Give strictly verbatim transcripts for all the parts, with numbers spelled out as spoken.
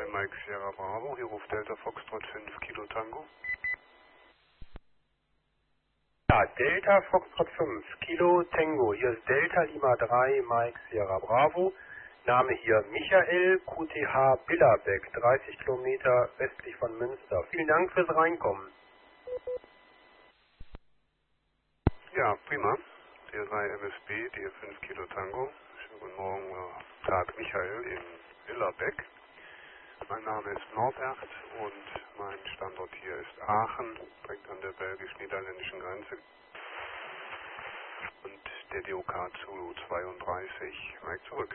Mike Sierra Bravo, hier ruft Delta Foxtrot fünf Kilo Tango. Ja, Delta Foxtrot fünf Kilo Tango, hier ist Delta Lima drei Mike Sierra Bravo. Name hier Michael, Q T H Billerbeck, dreißig Kilometer westlich von Münster. Vielen Dank fürs Reinkommen. Ja, prima. D drei M S B, D fünf Kilo Tango. Schönen guten Morgen, äh, Tag Michael in Billerbeck. Mein Name ist Norbert und mein Standort hier ist Aachen, direkt an der belgisch-niederländischen Grenze. Und der D O K Zulu zweiunddreißig, Mike zurück.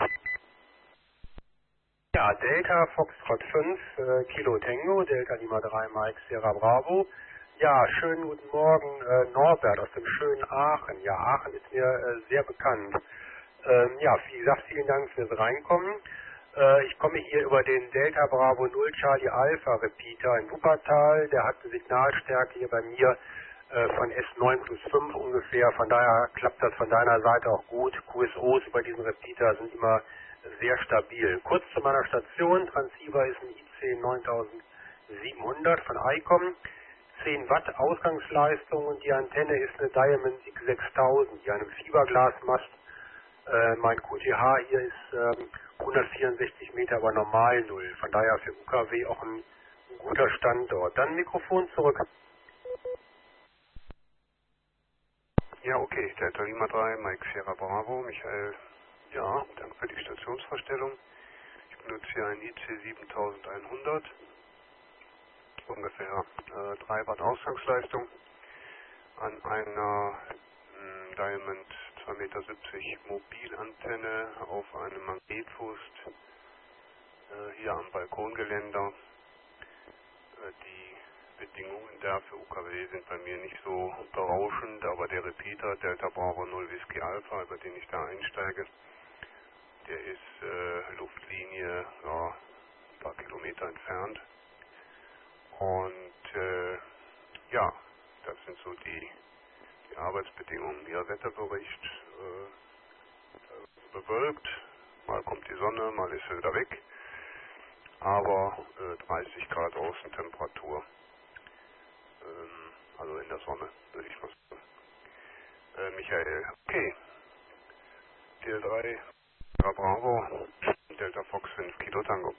Ja, Delta Foxtrot fünf äh, Kilo Tango, Delta Lima drei Mike Sierra Bravo. Ja, schönen guten Morgen, äh, Norbert aus dem schönen Aachen. Ja, Aachen ist mir äh, sehr bekannt. Ähm, ja, wie gesagt, vielen Dank fürs Reinkommen. Äh, ich komme hier über den Delta Bravo null Charlie Alpha Repeater in Wuppertal. Der hat eine Signalstärke hier bei mir äh, von S neun plus fünf ungefähr. Von daher klappt das von deiner Seite auch gut. Q S Os über diesen Repeater sind immer sehr stabil. Kurz zu meiner Station. Transceiver ist ein I C neuntausendsiebenhundert von ICOM. zehn Watt Ausgangsleistung und die Antenne ist eine Diamond X sechstausend, die an einem Fiberglasmast. Äh, mein Q T H hier ist ähm, hundertvierundsechzig Meter über Normalnull. Von daher für U K W auch ein, ein guter Standort. Dann Mikrofon zurück. Ja, okay, Delta Lima drei, Mike Sierra Bravo, Michael. Ja, danke für die Stationsvorstellung. Ich benutze hier einen I C siebentausendeinhundert, ungefähr äh, drei Watt Ausgangsleistung an einer mh, Diamond zwei Meter siebzig Mobilantenne auf einem Magnetfuß äh, hier am Balkongeländer. Äh, die Bedingungen da für U K W sind bei mir nicht so berauschend, aber der Repeater Delta Bravo null Whisky Alpha, über den ich da einsteige, der ist äh, Luftlinie ja, ein paar Kilometer entfernt. Und äh, ja, das sind so die, die Arbeitsbedingungen. Ihr Wetterbericht äh, bewölkt, mal kommt die Sonne, mal ist sie wieder weg, aber äh, dreißig Grad Außentemperatur, ähm, also in der Sonne, würde ich mal sagen. Äh, Michael, okay, D L drei, Bravo, Delta Fox fünf Kilo Tango.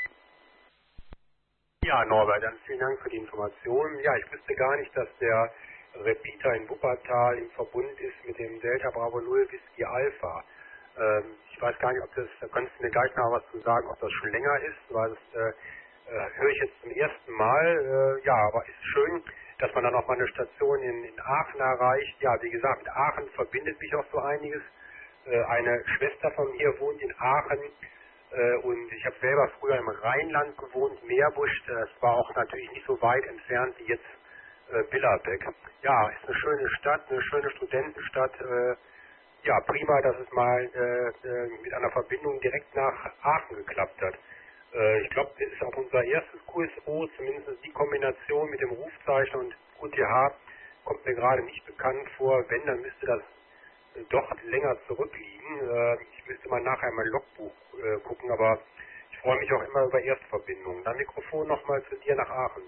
Ja, Norbert, dann vielen Dank für die Informationen. Ja, ich wusste gar nicht, dass der Repeater in Wuppertal im Verbund ist mit dem Delta Bravo null Whisky Alpha. Ähm, ich weiß gar nicht, ob das, da könntest du mir gleich noch was zu sagen, ob das schon länger ist, weil das äh, äh, höre ich jetzt zum ersten Mal. Äh, ja, aber ist schön, dass man dann auch mal eine Station in, in Aachen erreicht. Ja, wie gesagt, mit Aachen verbindet mich auch so einiges. Äh, eine Schwester von mir wohnt in Aachen. Äh, Und ich habe selber früher im Rheinland gewohnt, Meerbusch. Das war auch natürlich nicht so weit entfernt wie jetzt äh, Billerbeck. Ja, ist eine schöne Stadt, eine schöne Studentenstadt. Äh, ja, prima, dass es mal äh, äh, mit einer Verbindung direkt nach Aachen geklappt hat. Äh, ich glaube, das ist auch unser erstes Q S O, zumindest die Kombination mit dem Rufzeichen und Q T H kommt mir gerade nicht bekannt vor. Wenn, dann müsste das doch länger zurückliegen. Äh, ich müsste mal nachher mein Logbuch äh, gucken, aber ich freue mich auch immer über Erstverbindungen. Dann Mikrofon nochmal zu dir nach Aachen.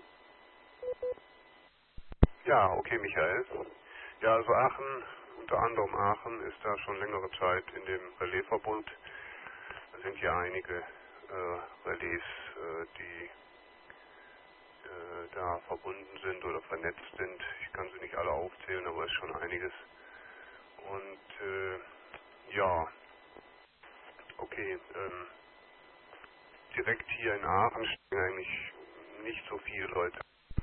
Ja, okay, Michael. Ja, also Aachen, unter anderem Aachen, ist da schon längere Zeit in dem Relaisverbund. Da sind hier einige äh, Relais, äh, die äh, da verbunden sind oder vernetzt sind. Ich kann sie nicht alle aufzählen, aber es ist schon einiges. Und äh, ja, okay, ähm, direkt hier in Aachen stehen eigentlich nicht so viele Leute.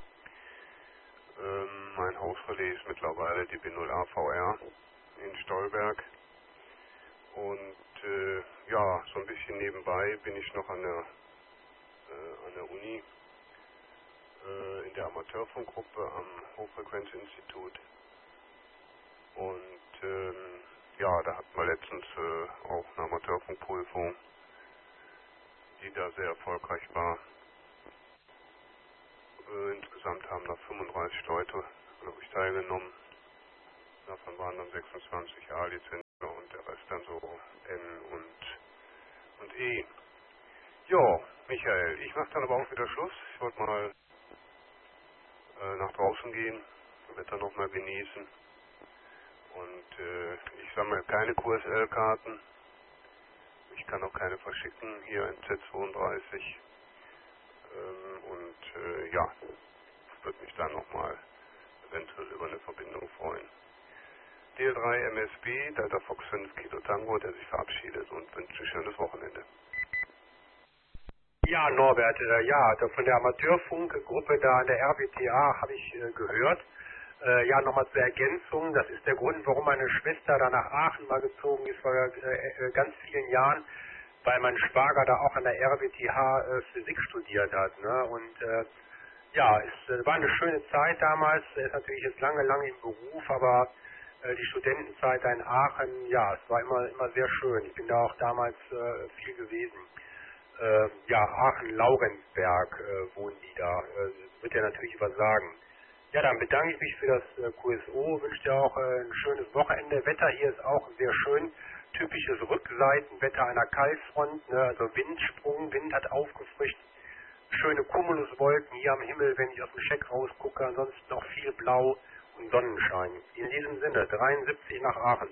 Ähm, mein Hausrelais ist mittlerweile die B null A V R in Stolberg. Und äh, ja, so ein bisschen nebenbei bin ich noch an der, äh, an der Uni, äh, in der Amateurfunkgruppe am Hochfrequenzinstitut. Und ähm, ja, da hatten wir letztens äh, auch eine Amateurfunkprüfung, die da sehr erfolgreich war. Äh, insgesamt haben da fünfunddreißig Leute, glaube ich, teilgenommen. Davon waren dann sechsundzwanzig A-Lizenzen und der Rest dann so N und, und E. Ja, Michael, ich mache dann aber auch wieder Schluss. Ich wollte mal äh, nach draußen gehen, das Wetter nochmal genießen. Und äh, ich sammle keine Q S L-Karten. Ich kann auch keine verschicken hier in Z zweiunddreißig. Ähm, und äh, ja, würde mich dann nochmal eventuell über eine Verbindung freuen. D L drei M S B, Delta Fox fünf Kilo Tango, der sich verabschiedet und wünscht ein schönes Wochenende. Ja, Norbert, äh, ja, da von der Amateurfunkgruppe da an der R W T A habe ich äh, gehört. Äh, ja, nochmal zur Ergänzung, das ist der Grund, warum meine Schwester da nach Aachen mal gezogen ist, vor äh, äh, ganz vielen Jahren, weil mein Schwager da auch an der R W T H äh, Physik studiert hat. Ne? Und äh, ja, es äh, war eine schöne Zeit damals. Er ist natürlich jetzt lange, lange im Beruf, aber äh, die Studentenzeit da in Aachen, ja, es war immer, immer sehr schön. Ich bin da auch damals äh, viel gewesen. Äh, ja, Aachen-Laurenzberg äh, wohnen die da, äh, wird ja natürlich was sagen. Ja, dann bedanke ich mich für das äh, Q S O, wünsche dir auch äh, ein schönes Wochenende. Wetter hier ist auch sehr schön, typisches Rückseitenwetter einer Kaltfront, ne? Also Windsprung, Wind hat aufgefrischt, schöne Cumuluswolken hier am Himmel, wenn ich aus dem Scheck rausgucke, ansonsten noch viel Blau und Sonnenschein. In diesem Sinne, dreiundsiebzig nach Aachen.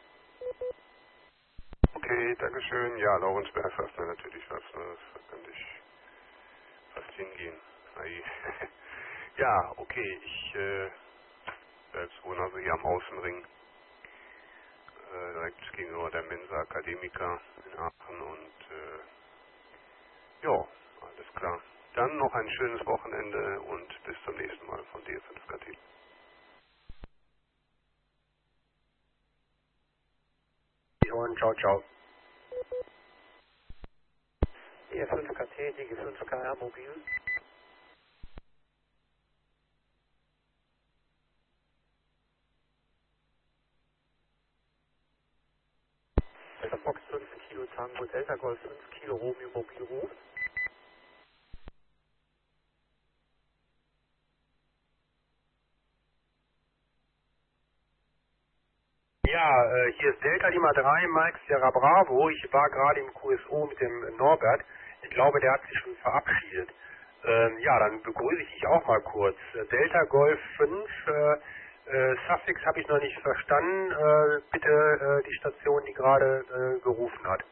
Okay, Dankeschön. Ja, Laurensberg sagt mir natürlich was. Ne? Da könnte ich fast hingehen. Ei. Ja, okay, ich äh, selbst wohne also hier am Außenring, äh, direkt gegenüber der Mensa Academica in Aachen und äh, ja, alles klar. Dann noch ein schönes Wochenende und bis zum nächsten Mal von D fünf K T. Und ciao, ciao. D fünf K T, D G fünf K R mobil. Delta Fox fünf Kilo Tango, Delta Golf fünf Kilo Romeo mobil ruft. Ja, äh, hier ist Delta Lima drei, Mike Sierra Bravo. Ich war gerade im Q S O mit dem Norbert. Ich glaube, der hat sich schon verabschiedet. Ähm, ja, dann begrüße ich dich auch mal kurz. Äh, Delta Golf fünf, äh, äh, Suffix habe ich noch nicht verstanden. Äh, bitte äh, die Station, die gerade äh, gerufen hat.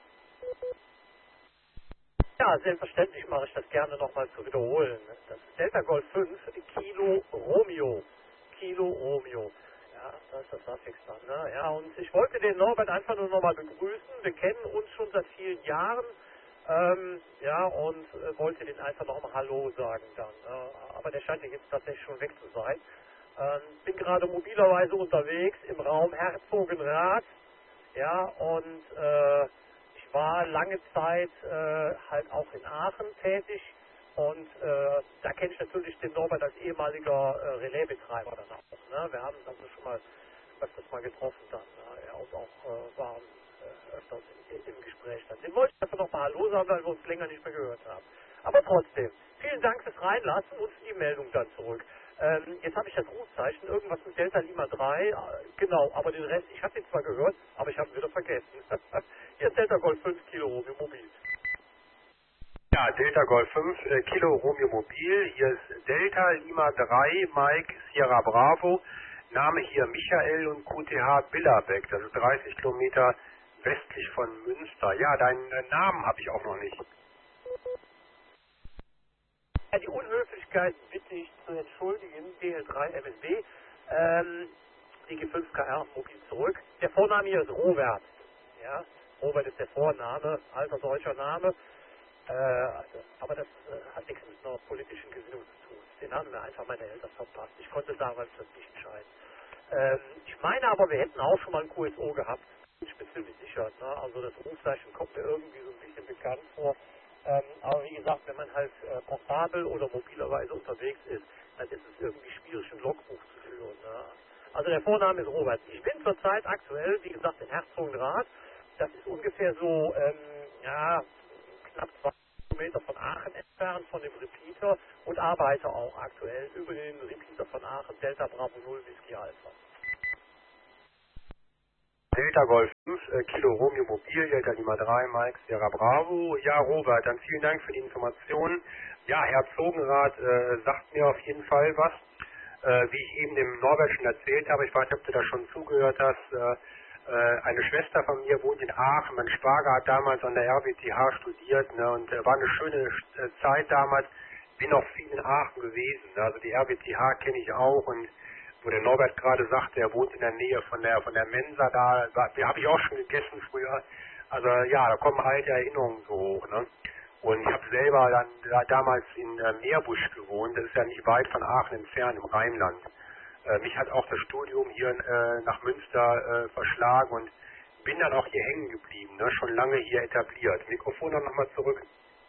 Ja, selbstverständlich mache ich das gerne nochmal zu wiederholen. Das ist Delta Golf fünf Kilo Romeo. Kilo Romeo. Ja, das ist das Suffix dann. Ne? Ja, und ich wollte den Norbert einfach nur nochmal begrüßen. Wir kennen uns schon seit vielen Jahren. Ähm, ja, und äh, wollte den einfach nochmal Hallo sagen dann. Ne? Aber der scheint ja jetzt tatsächlich schon weg zu sein. Ähm, bin gerade mobilerweise unterwegs im Raum Herzogenrath. Ja, und äh, ich war lange Zeit äh, halt auch in Aachen tätig. Und äh, da kenne ich natürlich den Norbert als ehemaliger äh, Relaisbetreiber dann auch. Ne? Wir haben uns also schon mal öfters mal getroffen dann. Ne? Ja, und auch äh, waren äh, öfters im, im Gespräch dann. Den wollte ich einfach nochmal Hallo sagen, weil wir uns länger nicht mehr gehört haben. Aber trotzdem, vielen Dank fürs Reinlassen und für die Meldung dann zurück. Ähm, jetzt habe ich das Rufzeichen, irgendwas mit Delta Lima drei, äh, genau, aber den Rest, ich habe den zwar gehört, aber ich habe ihn wieder vergessen. Hier ist Delta Golf fünf Kilo Romeo mobil. Ja, Delta Golf fünf, äh, Kilo Romeo Mobil. Hier ist Delta Lima drei, Mike Sierra Bravo. Name hier Michael und Q T H Billerbeck. Das ist dreißig Kilometer westlich von Münster. Ja, deinen äh, Namen habe ich auch noch nicht. Ja, die Unhöflichkeit bitte ich zu entschuldigen, D L drei M S B, ähm, D G fünf K R mobil zurück. Der Vorname hier ist Robert. Ja, Robert ist der Vorname, alter deutscher Name. Äh, also, aber das äh, hat nichts mit einer politischen Gesinnung zu tun. Den haben mir einfach meine Eltern verpasst. Ich konnte damals das nicht entscheiden. Ähm, ich meine aber, wir hätten auch schon mal ein Q S O gehabt. Ich bin ziemlich sicher. Ne? Also das Rufzeichen kommt mir irgendwie so ein bisschen bekannt vor. Ähm, aber wie gesagt, wenn man halt äh, portabel oder mobilerweise unterwegs ist, dann ist es irgendwie schwierig, ein Logbuch zu führen. Ne? Also der Vorname ist Robert. Ich bin zurzeit aktuell, wie gesagt, in Herzogenrath. Das ist ungefähr so, ähm, ja, knapp zwei Kilometer von Aachen entfernt, von dem Repeater, und arbeite auch aktuell über den Repeater von Aachen, Delta Bravo null Whisky Alpha. Delta Golf fünf, äh, Kilo Romeo Mobil, Delta Lima drei, Mike Sierra Bravo. Ja, Robert, dann vielen Dank für die Informationen. Ja, Herzogenrath äh, sagt mir auf jeden Fall was. Äh, wie ich eben dem Norbert schon erzählt habe, ich weiß nicht, ob du da schon zugehört hast, äh, äh, eine Schwester von mir wohnt in Aachen, mein Schwager hat damals an der R W T H studiert, ne, und äh, war eine schöne äh, Zeit damals, bin auch viel in Aachen gewesen, ne, also die R W T H kenne ich auch, und wo der Norbert gerade sagte, er wohnt in der Nähe von der von der Mensa da, da habe ich auch schon gegessen früher, also ja, da kommen alte Erinnerungen so hoch, ne. Und ich habe selber dann da, damals in äh, Meerbusch gewohnt, das ist ja nicht weit von Aachen entfernt, im Rheinland. Äh, mich hat auch das Studium hier äh, nach Münster äh, verschlagen und bin dann auch hier hängen geblieben, ne? Schon lange hier etabliert. Mikrofon dann nochmal zurück.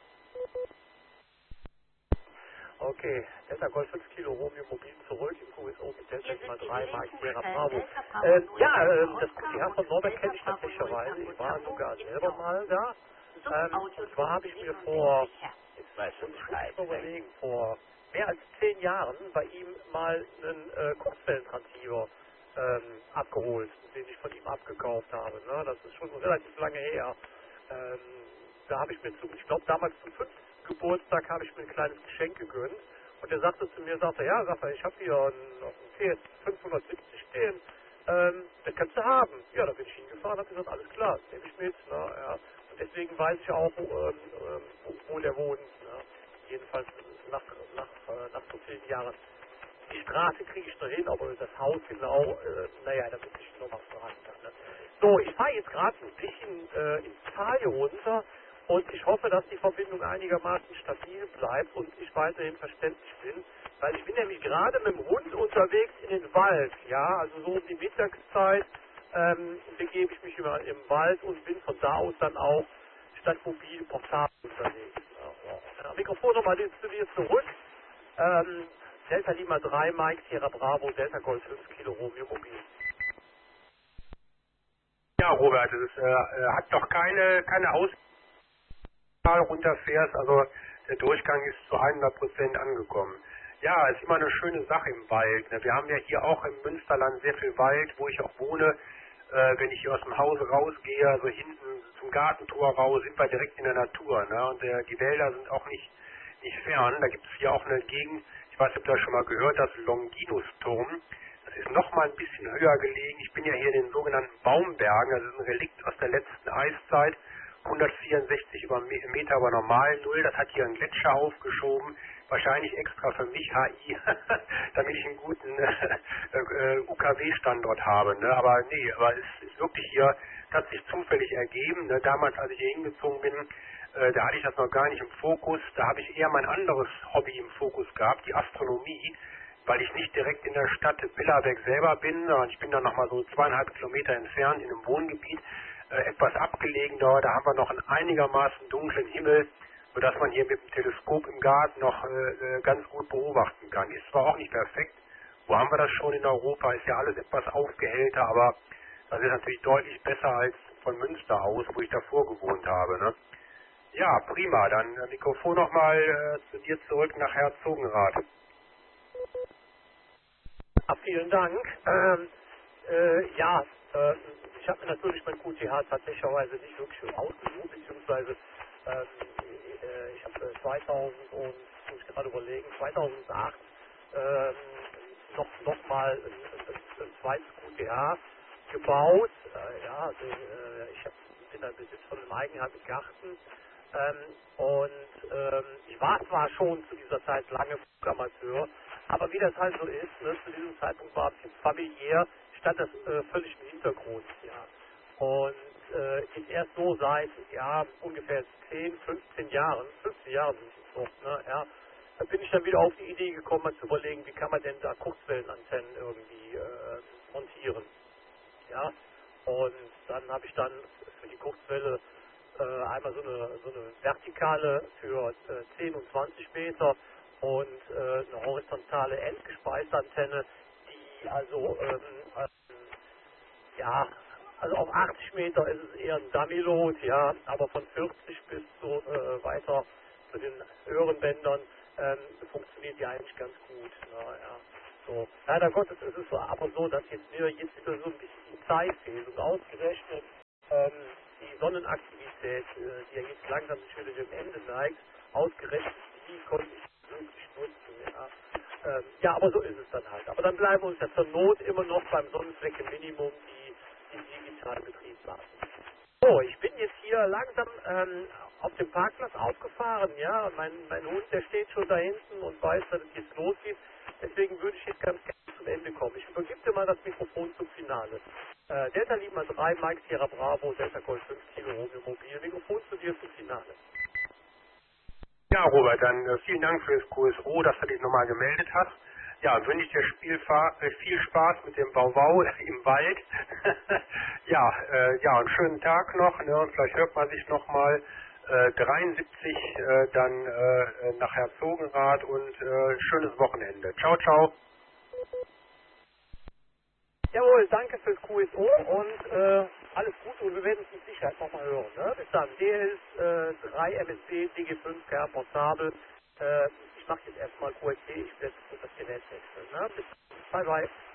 Okay, Delta Golf fünf Kilo Romeo Mobil zurück, im Q S O mit Delta Lima drei, Mike Sierra Bravo. Ähm, ja, ähm, das Q T H von Norbert kenne ich tatsächlicherweise, ich war sogar selber mal da. Ähm, und zwar habe ich mir vor, jetzt weiß ich nicht überlegen, vor mehr als zehn Jahren bei ihm mal einen äh, Kurzwellentransceiver ähm, abgeholt, den ich von ihm abgekauft habe. Ne? Das ist schon relativ lange her. Ähm, da habe ich mir, zum, ich glaube damals zum fünfzigsten Geburtstag habe ich mir ein kleines Geschenk gegönnt. Und er sagte zu mir, sagte, ja, sagte, ich habe hier einen, einen T S fünfhundertsiebzig stehen, ähm, den kannst du haben. Ja, da bin ich hingefahren, habe gesagt, alles klar, nehme ich mit. Ne? Ja. Deswegen weiß ich auch, wo, ähm, wo, wo der wohnt. Ne? Jedenfalls nach, nach, äh, nach so vielen Jahren. Die Straße kriege ich noch hin, aber das Haus genau, äh, naja, da muss ich noch mal fragen. Ne? So, ich fahre jetzt gerade ein bisschen äh, ins Tal hier runter und ich hoffe, dass die Verbindung einigermaßen stabil bleibt und ich weiterhin verständlich bin, weil ich bin nämlich gerade mit dem Hund unterwegs in den Wald, ja, also so um die Mittagszeit ähm, begebe ich mich immer im Wald und bin von da aus dann auch statt mobil portabel unterwegs. Ja, ja. Mikrofon nochmal zu dir zurück. Ähm, Delta Lima drei, Mike Sierra Bravo, Delta Golf fünf Kilo Romeo Mobil. Ja, Robert, es äh, hat doch keine, keine Auszahl runterfährst, also der Durchgang ist zu hundert Prozent angekommen. Ja, es ist immer eine schöne Sache im Wald. Ne? Wir haben ja hier auch im Münsterland sehr viel Wald, wo ich auch wohne. Äh, wenn ich hier aus dem Haus rausgehe, also hinten zum Gartentor raus, sind wir direkt in der Natur. Ne? Und äh, die Wälder sind auch nicht, nicht fern. Da gibt es hier auch eine Gegend, ich weiß nicht, ob du das schon mal gehört hast, Longinusturm. Das ist noch mal ein bisschen höher gelegen. Ich bin ja hier in den sogenannten Baumbergen, das ist ein Relikt aus der letzten Eiszeit, hundertvierundsechzig über Meter über Normalnull. Das hat hier einen Gletscher aufgeschoben, wahrscheinlich extra für mich, H I, damit ich einen guten äh, U K W-Standort habe. Ne? Aber nee, aber es ist wirklich hier, das hat sich zufällig ergeben. Ne? Damals, als ich hier hingezogen bin, äh, da hatte ich das noch gar nicht im Fokus. Da habe ich eher mein anderes Hobby im Fokus gehabt, die Astronomie, weil ich nicht direkt in der Stadt Billerbeck selber bin, sondern ich bin dann nochmal so zweieinhalb Kilometer entfernt in einem Wohngebiet, äh, etwas abgelegen dort. Da haben wir noch einen einigermaßen dunklen Himmel, sodass man hier mit dem Teleskop im Garten noch äh, ganz gut beobachten kann. Ist zwar auch nicht perfekt, wo haben wir das schon in Europa, ist ja alles etwas aufgehellter, aber das ist natürlich deutlich besser als von Münster aus, wo ich davor gewohnt habe. Ne? Ja, prima, dann äh, Mikrofon nochmal äh, zu dir zurück nach Herzogenrath. Ah, vielen Dank. Ähm, äh, ja, äh, ich habe mir natürlich mein Q T H tatsächlicherweise nicht wirklich ausgesucht, beziehungsweise ähm, äh, ich habe äh, zweitausend und, muss ich gerade überlegen, zweitausendacht ähm, noch, noch mal ein, ein, ein zweites Q T H gebaut. Äh, ja, also, äh, ich hab, bin im Besitz von einem eigenheimigen Garten. Ähm, und ähm, ich war zwar schon zu dieser Zeit lange Funkamateur, aber wie das halt so ist, ne, zu diesem Zeitpunkt war es familiär, stand das äh, völlig im Hintergrund. Ja. Und äh, ist erst so seit ja, ungefähr zehn, fünfzehn Jahren, fünfzehn Jahren sind es noch, ne, ja, da bin ich dann wieder auf die Idee gekommen, mal zu überlegen, wie kann man denn da Kurzwellenantennen irgendwie äh, montieren. Ja. Und dann habe ich dann für die Kurzwelle äh, einmal so eine, so eine vertikale für äh, zehn und zwanzig Meter und äh, eine horizontale endgespeiste Antenne, die also ähm, ähm, ja, also auf achtzig Meter ist es eher ein Dummy-Load, ja, aber von vierzig bis so äh, weiter zu den höheren Bändern ähm, funktioniert die eigentlich ganz gut. Na, ja. So. Leider Gottes ist es so, aber so, dass jetzt mir jetzt wieder so ein bisschen die Zeitfehlung ausgerechnet. Ähm, die Sonnenaktivität, äh, die ja jetzt langsam sich wieder dem Ende neigt, ausgerechnet, die konnte ich wirklich nutzen. Ja. Ähm, ja, aber so ist es dann halt. Aber dann bleiben uns ja zur Not immer noch beim Sonnenflecke-Minimum die, die digital betrieben lassen. So, ich bin jetzt hier langsam ähm, auf dem Parkplatz aufgefahren, ja. Mein, mein Hund, der steht schon da hinten und weiß, dass es jetzt losgeht. Deswegen würde ich jetzt ganz gerne zum Ende kommen. Ich übergebe dir mal das Mikrofon zum Finale. Äh, Delta Lima drei, Mike Sierra Bravo, Delta Golf fünf Kilo Romeo Mobil. Mikrofon zu dir zum Finale. Ja, Robert, dann äh, vielen Dank für das Q S O, dass du dich nochmal gemeldet hast. Ja, wünsche ich dir Spielfa äh, viel Spaß mit dem Bauwau im Wald. ja, äh, ja, einen schönen Tag noch. Ne, und vielleicht hört man sich nochmal äh, dreiundsiebzig äh, dann äh, nach Herzogenrath und äh, schönes Wochenende. Ciao, ciao. Jawohl, danke fürs Q S O und äh, alles Gute und wir werden uns mit Sicherheit nochmal hören. Ne? Bis dann. D L äh, drei M S D, D G fünf, K portabel. Äh, ich mache jetzt erstmal Q S D, ich werde das Gerät wechseln. Ne? Bis, bye bye.